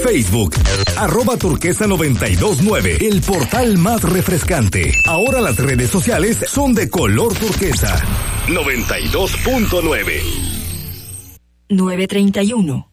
Facebook, @turquesa929, el portal más refrescante. Ahora las redes sociales son de color turquesa. 92.9. 9:31.